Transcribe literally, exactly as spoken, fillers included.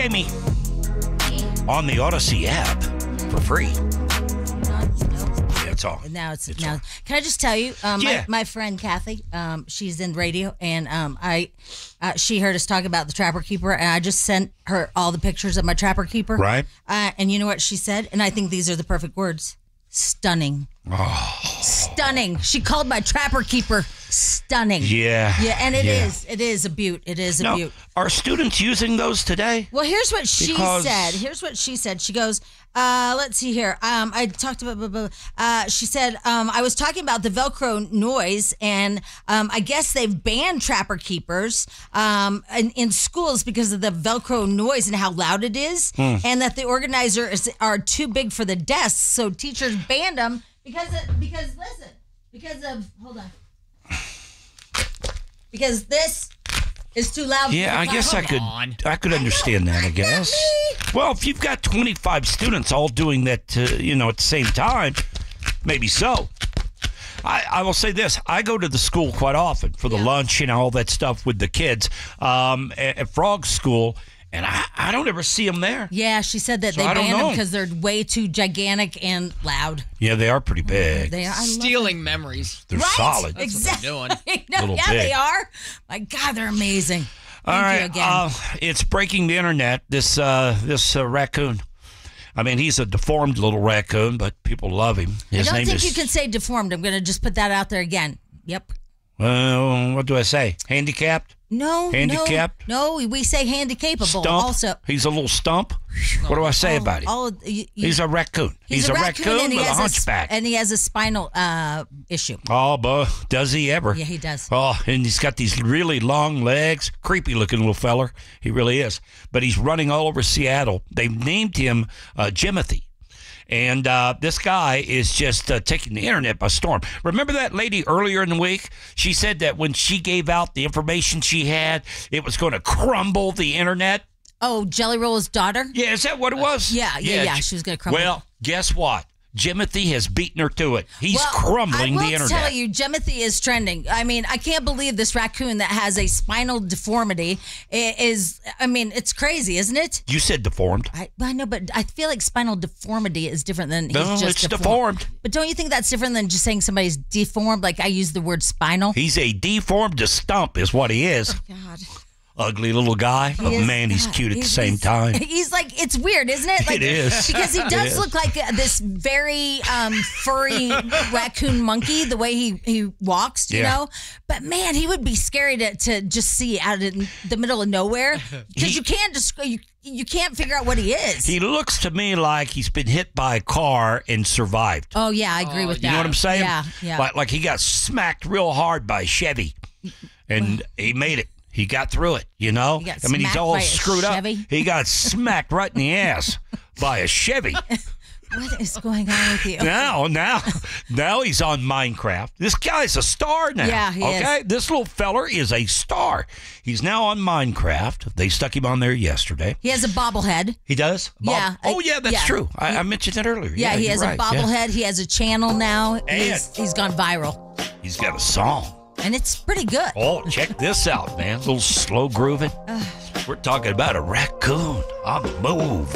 Jamie on the Odyssey app for free. That's all. Now it's, it's now. all. Can I just tell you, um, Yeah. my, my friend Kathy, um, she's in radio, and um, I, uh, she heard us talk about the Trapper Keeper, and I just sent her all the pictures of my Trapper Keeper. Right. Uh, and you know what she said? And I think these are the perfect words: stunning. Oh. Stunning. She called my Trapper Keeper stunning. Yeah. Yeah, and it yeah. is. It is a beaut. It is a Now, beaut. are students using those today? Well, here's what she Because- said. Here's what she said. She goes, uh, let's see here. Um, I talked about, blah, blah, blah. Uh, she said, um, I was talking about the Velcro noise, and um, I guess they've banned Trapper Keepers um, in, in schools because of the Velcro noise and how loud it is, Hmm. and that the organizers are too big for the desks, so teachers banned them because, of, because listen, because of, hold on. Because this is too loud. Yeah, for I the guess I class. could. on. I could understand that. I guess. Well, if you've got twenty-five students all doing that, uh, you know, at the same time, maybe so. I, I will say this: I go to the school quite often for the Yeah. lunch and all that stuff with the kids um, at, at Frog School, and I, I don't ever see them there. Yeah, she said that So they I don't banned them know. because they're way too gigantic and loud. Yeah, they are pretty big. They are. I love Stealing memories. They're Right? solid. That's what Exactly. they're doing. No, Little yeah, big. they are. My God, they're amazing. Thank All right, you again. uh, it's breaking the internet. This uh, this uh, raccoon. I mean, he's a deformed little raccoon, but people love him. I His don't name think is. you can say deformed. I'm going to just put that out there again. Yep. Well, what do I say? Handicapped? No, Handicapped? No, no, we say handicapable. Stump? Also, He's a little stump? What do I say all- about him? all- you- you- He's a raccoon. He's, a raccoon, and he with a has hunchback. and he has a spinal uh, issue. Oh, but does he ever? Yeah, he does. Oh, and he's got these really long legs. Creepy looking little feller. He really is. But he's running all over Seattle. They've named him uh, Jimothy. And uh, this guy is just uh, taking the internet by storm. Remember that lady earlier in the week? She said that when she gave out the information she had, it was going to crumble the internet. Oh, Jelly Roll's daughter? Yeah, is that what it was? Yeah, yeah, yeah. She was going to crumble. Well, guess what? Jimothy has beaten her to it. He's Well, crumbling I will the internet. tell you, Jimothy is trending. I mean, I can't believe this raccoon that has a spinal deformity i- is, I mean, it's crazy, isn't it? You said deformed. I, I know, but I feel like spinal deformity is different than he's No, just it's deformed. But don't you think that's different than just saying somebody's deformed? Like I use the word spinal. He's a deformed stump is what he is. God. Ugly little guy. He But is- man, he's God, cute at the he's- same he's- time. He's like, it's weird, isn't it? Like, It is. Because he It does is. look like uh, this very um, furry raccoon monkey, the way he, he walks, you Yeah. know? But man, he would be scary to, to just see out in the middle of nowhere because He- you can't just, you, you can't figure out what he is. He looks to me like he's been hit by a car and survived. oh, yeah, I agree Oh, with You that. know what I'm saying? Yeah, yeah. Like, like he got smacked real hard by a Chevy, and he made it. He got through it, you know? He got I mean, he's smacked all by a screwed Chevy? up. He got smacked right in the ass by a Chevy. What is going on with you? Now, now, now he's on Minecraft. This guy's a star now. Yeah, he is. okay? This little feller is a star. He's now on Minecraft. They stuck him on there yesterday. He has a bobblehead. He does? Bob- Yeah, Oh, I- yeah, that's yeah. true. I, I mentioned that earlier. Yeah, he you're has right. a Yeah. bobblehead. He has a channel now. And- He's, he's gone viral. He's got a song. And it's pretty good. Oh, check this out, man. A little slow grooving. We're talking about a raccoon on the move.